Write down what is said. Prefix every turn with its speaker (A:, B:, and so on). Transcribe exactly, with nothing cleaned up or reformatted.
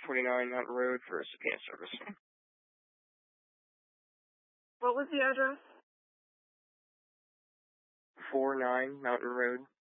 A: twenty-nine Mountain Road for a subpoena service.
B: What was the address?
A: forty-nine Mountain Road.